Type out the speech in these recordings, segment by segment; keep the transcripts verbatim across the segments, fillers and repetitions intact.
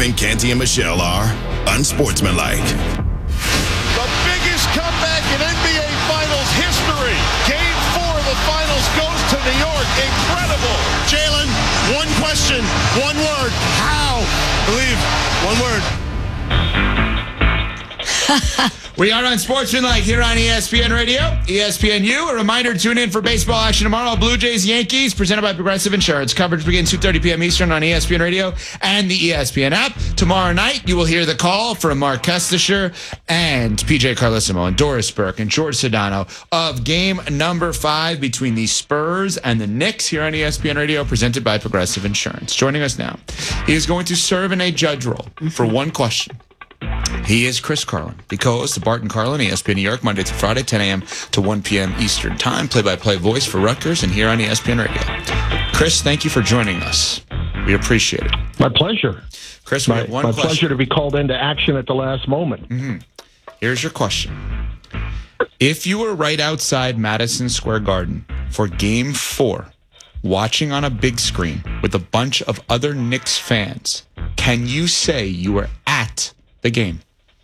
and Canty and Michelle are unsportsmanlike. The biggest comeback in N B A Finals history. Game four of the Finals goes to New York. Incredible. Jalen, one question, one word. How? Believe. One word. We are on Sportsmanlike here on E S P N Radio, E S P N U. A reminder, tune in for baseball action tomorrow. Blue Jays, Yankees, presented by Progressive Insurance. Coverage begins two thirty p.m. Eastern on E S P N Radio and the E S P N app. Tomorrow night, you will hear the call from Mark Kestisher and P J Carlissimo and Doris Burke and George Sedano of game number five between the Spurs and the Knicks here on E S P N Radio, presented by Progressive Insurance. Joining us now, he is going to serve in a judge role for one question. He is Chris Carlin, the co-host of Bart and Carlin, E S P N New York, Monday through Friday, ten a.m. to one p.m. Eastern Time, play-by-play voice for Rutgers and here on E S P N Radio. Chris, thank you for joining us. We appreciate it. My pleasure. Chris, we my, have one my question. pleasure to be called into action at the last moment. Mm-hmm. Here's your question. If you were right outside Madison Square Garden for Game four, watching on a big screen with a bunch of other Knicks fans, can you say you were at the game?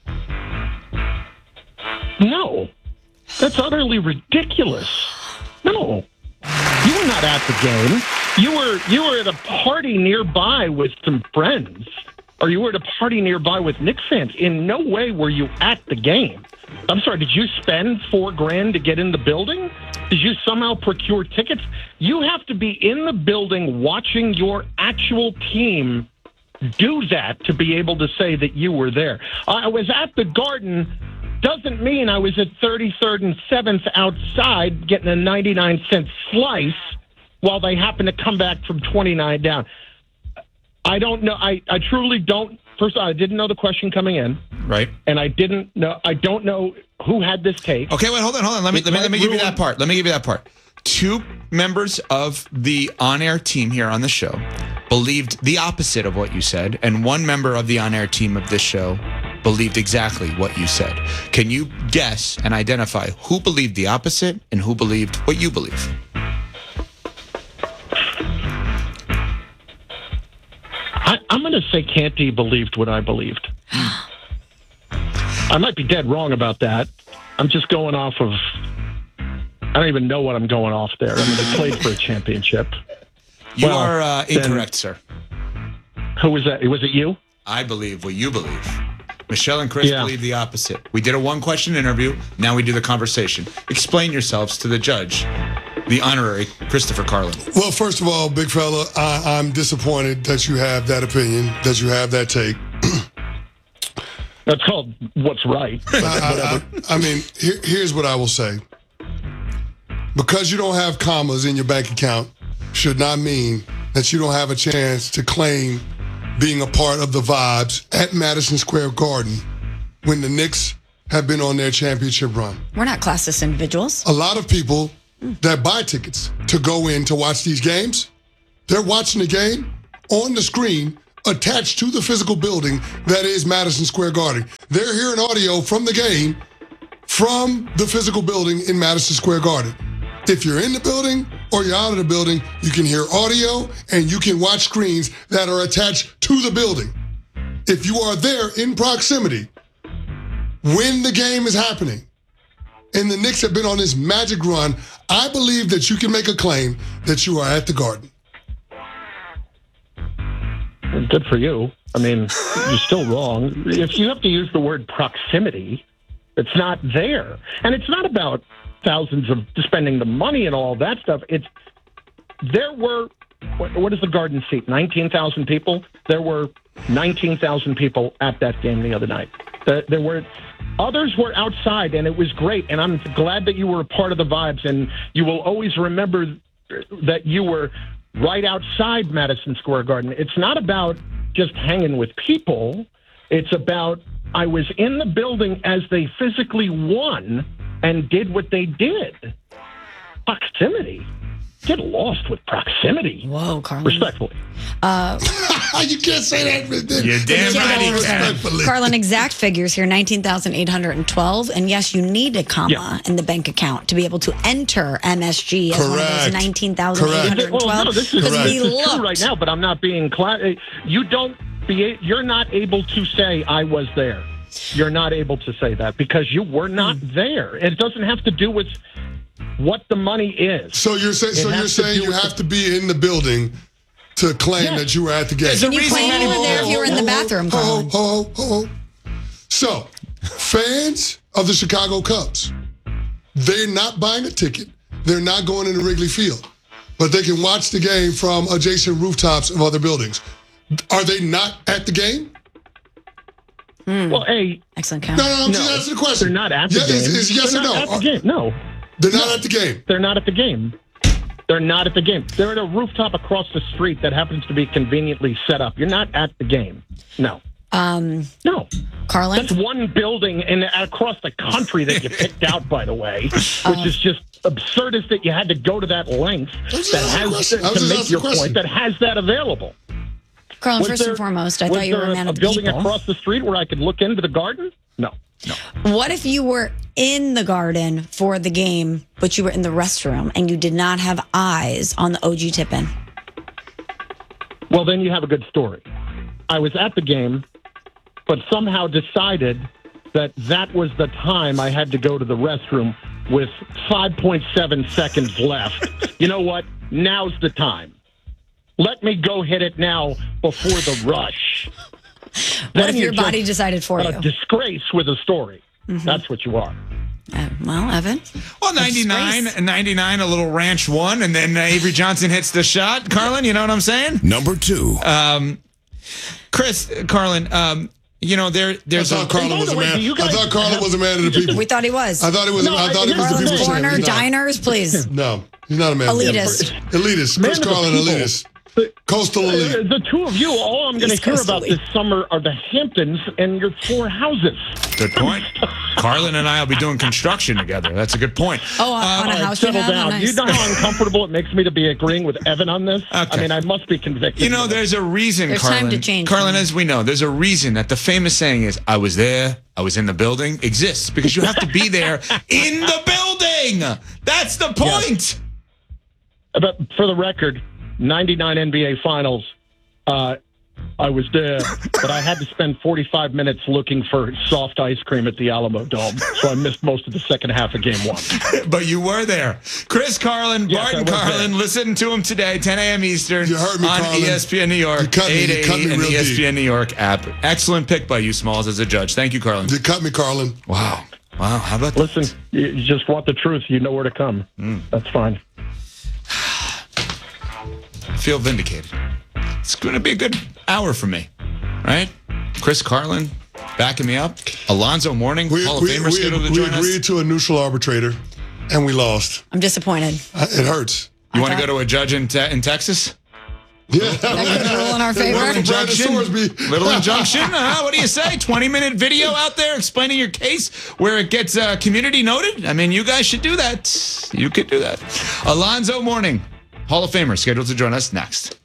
No. That's utterly ridiculous. No. You were not at the game. You were you were at a party nearby with some friends. Or you were at a party nearby with Knicks fans. In no way were you at the game. I'm sorry, did you spend four grand to get in the building? Did you somehow procure tickets? You have to be in the building watching your actual team do that to be able to say that you were there. I was at the Garden doesn't mean I was at thirty-third and seventh outside getting a ninety-nine cent slice while they happen to come back from twenty-nine down. I don't know. I, I truly don't. First of all, I didn't know the question coming in. Right. And I didn't know. I don't know who had this tape. Okay, wait, hold on, hold on. Let me, let me, let me give you that part. Let me give you that part. Two members of the on-air team here on the show believed the opposite of what you said, and one member of the on-air team of this show believed exactly what you said. Can you guess and identify who believed the opposite and who believed what you believe? I, I'm going to say Canty believed what I believed. I might be dead wrong about that. I'm just going off of... I don't even know what I'm going off there. I mean, they played for a championship. You well, are uh, incorrect, then, sir. Who was that? Was it you? I believe what you believe. Michelle and Chris yeah. believe the opposite. We did a one-question interview. Now we do the conversation. Explain yourselves to the judge, the honorary Christopher Carlin. Well, first of all, big fella, I, I'm disappointed that you have that opinion, that you have that take. That's called what's right. I, I, I, I mean, here, here's what I will say. Because you don't have commas in your bank account should not mean that you don't have a chance to claim being a part of the vibes at Madison Square Garden when the Knicks have been on their championship run. We're not classist individuals. A lot of people that buy tickets to go in to watch these games, they're watching the game on the screen attached to the physical building that is Madison Square Garden. They're hearing audio from the game from the physical building in Madison Square Garden. If you're in the building or you're out of the building, you can hear audio and you can watch screens that are attached to the building. If you are there in proximity when the game is happening and the Knicks have been on this magic run, I believe that you can make a claim that you are at the Garden. Good for you. I mean, you're still wrong. If you have to use the word proximity, it's not there. And it's not about thousands of spending the money and all that stuff. It's there were what, what is the Garden seat? nineteen thousand people. There were nineteen thousand people at that game the other night. There, there were others were outside, and it was great. And I'm glad that you were a part of the vibes. And you will always remember that you were right outside Madison Square Garden. It's not about just hanging with people. It's about I was in the building as they physically won and did what they did. Proximity. Get lost with proximity. Whoa, Carlin. Respectfully. Uh, you can't say that. You're damn right he can. Carlin, exact figures here, nineteen thousand eight hundred twelve. And yes, you need a comma yeah. in the bank account to be able to enter M S G as Correct. one of those nineteen thousand eight hundred twelve. Well, no, this is, Because we this is looked. true right now, but I'm not being... Cla- you don't... be you're not able to say I was there. You're not able to say that because you were not there. It doesn't have to do with what the money is. So you're saying so you're saying you have to be in the building to claim Yes. that you were at the game. There's a You reason claim many you were there if you were in the bathroom, Ho, Colin. ho, ho, ho, ho. So, fans of the Chicago Cubs, they're not buying a ticket. They're not going into Wrigley Field, but they can watch the game from adjacent rooftops of other buildings. Are they not at the game? Well, A, Excellent count. No, no, no. I'm no, just asking the question. they're not at the Yeah, game. is- is yes they're or not no? at the game. No, They're not at the game. they're not at the game. They're not at the game. They're at a rooftop across the street that happens to be conveniently set up. You're not at the game. No. Um, No. Carlin? That's one building in across the country that you picked out, by the way, which is just absurdist that you had to go to that length was that just asking a has question. I to was just make asking your a question. point that has that available. Carlin, Was first there- and foremost, I was thought you were there a man a of the building people. across the street where I could look into the garden? No. What if you were in the garden for the game, but you were in the restroom and you did not have eyes on the O G tip-in? Well, then you have a good story. I was at the game, but somehow decided that that was the time I had to go to the restroom with five point seven seconds left. You know what? Now's the time. Let me go hit it now before the rush. What Then if you're your body just decided for a you? disgrace with a story. That's what you are. Uh, well, Evan? Well, ninety-nine, disgrace. ninety-nine, a little ranch one, and then uh, Avery Johnson hits the shot. Carlin, you know what I'm saying? Number two. Chris, uh, Carlin, um, you know, there, I there's thought a. Carlin by was the a way, man. do you I guys thought Carlin have- was a man of the people. We thought he was. I thought he was. No, I thought he I- was the no, people's no, Corner, champion. No. diners, please. No, he's not a man. of the people. Elitist. Elitist. Man Chris of the Carlin, people. elitist. Coastal Uh, elite. the two of you, all I'm going to East hear Coast about elite. this summer are the Hamptons and your four houses. Good point. Carlin and I will be doing construction together. That's a good point. Oh, on, on a All right, house you settle have? Oh, down. nice. You know how uncomfortable it makes me to be agreeing with Evan on this? Okay. I mean, I must be convicted. You know, there's a reason, There's Carlin. time to change, Carlin, Carlin. as we know, there's a reason that the famous saying is, I was there, I was in the building, exists because you have to be there in the building. That's the point. But for the record, ninety-nine N B A Finals, uh, I was there, but I had to spend forty-five minutes looking for soft ice cream at the Alamo Dome, so I missed most of the second half of game one. But you were there. Chris Carlin, Yes, Barton I was Carlin, there. listen to him today, ten a.m. Eastern You heard me, on Carlin. E S P N New York, You cut me- you eight cut me eighty, and real the E S P N deep. New York app. Excellent pick by you, Smalls, as a judge. Thank you, Carlin. You cut me, Carlin. Wow. Wow. How about that? Listen, you you just want the truth. You know where to come. That's fine. I feel vindicated. It's going to be a good hour for me, right? Chris Carlin backing me up. Alonzo Mourning, We, Hall of we, Famer, we, scheduled to we join agreed us. to a neutral arbitrator, and we lost. I'm disappointed. Uh, It hurts. You want to go to a judge in, te- in Texas? Yeah. That could rule in our favor. Brandon Injunction? Sorsby. Little injunction? Uh, what do you say? twenty minute video out there explaining your case where it gets uh, community noted? I mean, you guys should do that. You could do that. Alonzo Mourning, Hall of Famer, scheduled to join us next.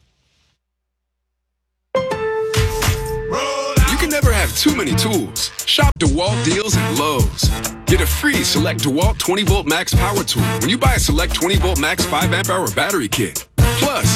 You can never have too many tools. Shop DeWalt deals at Lowe's. Get a free Select DeWalt twenty volt Max Power Tool when you buy a Select twenty volt Max five amp hour battery kit. Plus,